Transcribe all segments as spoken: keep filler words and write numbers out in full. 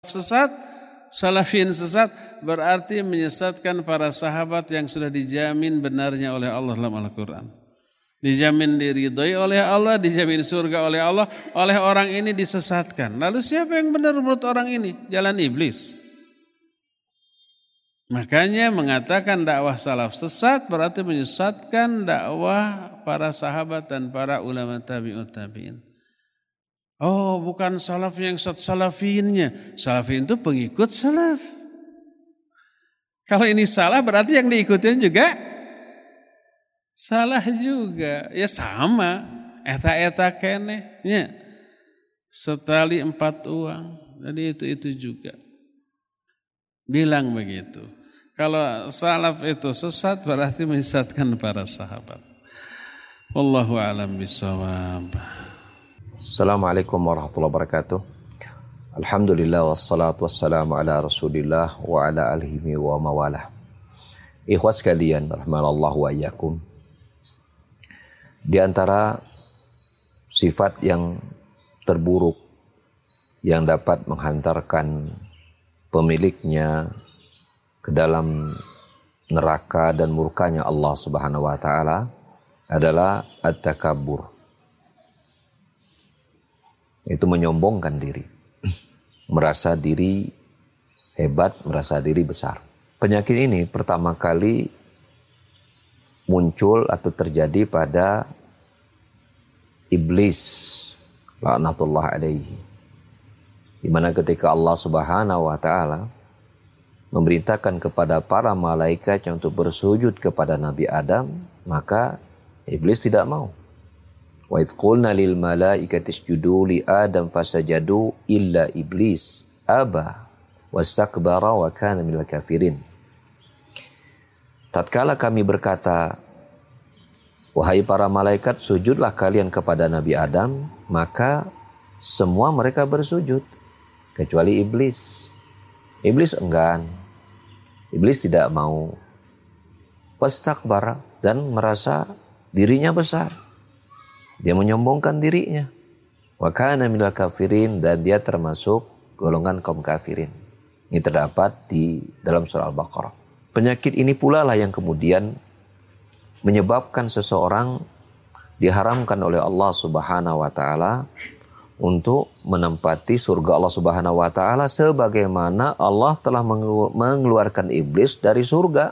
sesat, salafin sesat berarti menyesatkan para sahabat yang sudah dijamin benarnya oleh Allah dalam Al-Quran. Dijamin diridhoi oleh Allah, dijamin surga oleh Allah, oleh orang ini disesatkan. Lalu siapa yang benar menurut orang ini? Jalan iblis. Makanya mengatakan dakwah salaf sesat berarti menyesatkan dakwah para sahabat dan para ulama tabi'ut tabi'in. Oh, bukan salaf yang sesat, salafinnya. Salafin itu pengikut salaf. Kalau ini salah berarti yang diikutin juga salah juga. Ya sama. Eta-eta keneh. Ya. Setali empat uang. Jadi itu-itu juga. Bilang begitu. Kalau salaf itu sesat berarti menyesatkan para sahabat. Wallahu a'lam bishawab. Assalamualaikum warahmatullahi wabarakatuh. Alhamdulillah wassalatu wassalamu ala rasulillah wa ala alihi wa mawalah. Ikhwas sekalian, rahimanallahu wa iyyakum. Di antara sifat yang terburuk yang dapat menghantarkan pemiliknya ke dalam neraka dan murkanya Allah Subhanahu wa taala adalah at-takabbur. Itu menyombongkan diri. Merasa diri hebat, merasa diri besar. Penyakit ini pertama kali muncul atau terjadi pada iblis, laknatullah alaihi. Di mana ketika Allah Subhanahu wa taala memerintahkan kepada para malaikat untuk bersujud kepada Nabi Adam, maka iblis tidak mau. Wa idh qulna lil malaikati isjudu li Adam fasajadu illa iblis aba wastakbara wa kana minal kafirin. Tatkala kami berkata, wahai para malaikat, sujudlah kalian kepada Nabi Adam, maka semua mereka bersujud kecuali iblis. Iblis enggan. Iblis tidak mau. Wastakbara, dan merasa dirinya besar. Dia menyombongkan dirinya. Wa kana minal kafirin, dan dia termasuk golongan kaum kafirin. Ini terdapat di dalam surah Al-Baqarah. Penyakit ini pula lah yang kemudian menyebabkan seseorang diharamkan oleh Allah Subhanahu wa taala untuk menempati surga Allah Subhanahu wa taala sebagaimana Allah telah mengeluarkan iblis dari surga.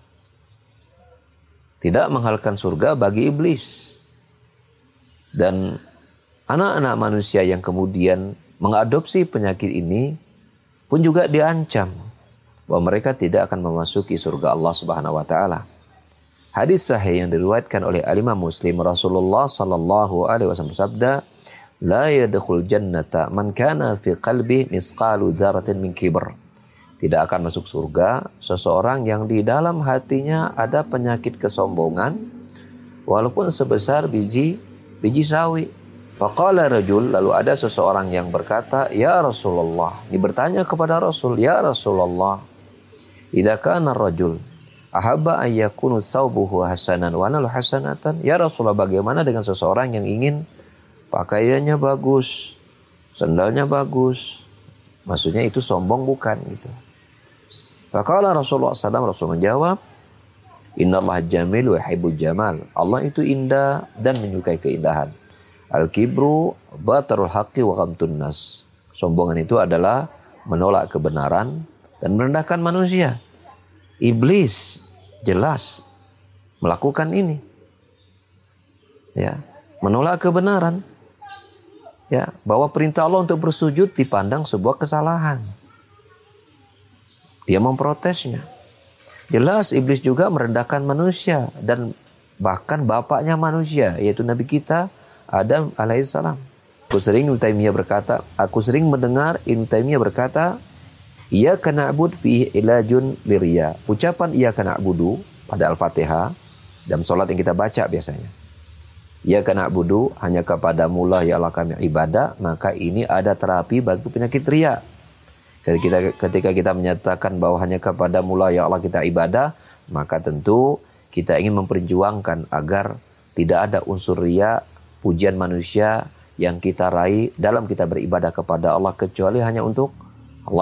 Tidak menghalalkan surga bagi iblis. Dan anak-anak manusia yang kemudian mengadopsi penyakit ini pun juga diancam bahwa mereka tidak akan memasuki surga Allah Subhanahu wa taala. Hadis sahih yang diriwayatkan oleh Al-Imam Muslim, Rasulullah sallallahu alaihi wasallam bersabda, "La yadkhul jannata man kana fi qalbi misqalu dzarratin min kibr." Tidak akan masuk surga seseorang yang di dalam hatinya ada penyakit kesombongan walaupun sebesar biji biji sawi. Faqala rajul, lalu ada seseorang yang berkata, "Ya Rasulullah." Ini bertanya kepada Rasul, "Ya Rasulullah, idza kana rajul ahabba an yakunu thawbuhu hasanan wa nalu hasanatan." Ya Rasulullah, bagaimana dengan seseorang yang ingin pakaiannya bagus, sandalnya bagus? Maksudnya itu sombong bukan gitu. Faqala Rasulullah sallallahu alaihi wasallam, Rasul menjawab, "Innallaha jamil wa yuhibbul jamal." Allah itu indah dan menyukai keindahan. Al-kibru batarul haqqi wa ghamtun nas. Sombongan itu adalah menolak kebenaran dan merendahkan manusia. Iblis jelas melakukan ini. Ya, menolak kebenaran. Ya, bahwa perintah Allah untuk bersujud dipandang sebuah kesalahan. Dia memprotesnya. Jelas iblis juga merendahkan manusia dan bahkan bapaknya manusia, yaitu Nabi kita Adam alaihissalam. Aku sering Ibnu Taimiyah berkata, aku sering mendengar Ibnu Taimiyah berkata, "Iyyaka na'budu fihi ilajun liriya." Ucapan iyyaka na'budu pada Al-Fatihah dalam salat yang kita baca biasanya. Iyyaka na'budu, hanya kepadamu lah ya Allah kami ibadah, maka ini ada terapi bagi penyakit riya. Ketika, ketika kita menyatakan bahwa hanya kepada mula ya Allah kita ibadah, maka tentu kita ingin memperjuangkan agar tidak ada unsur riya, pujian manusia yang kita raih dalam kita beribadah kepada Allah kecuali hanya untuk